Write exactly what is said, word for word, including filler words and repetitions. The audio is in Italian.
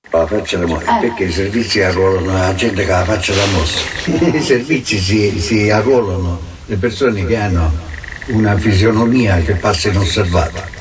La faccia da morte, Eh. perché i servizi arruolano la gente che ha la faccia da mossa. I servizi si, si arruolano le persone che hanno una fisionomia che passa inosservata.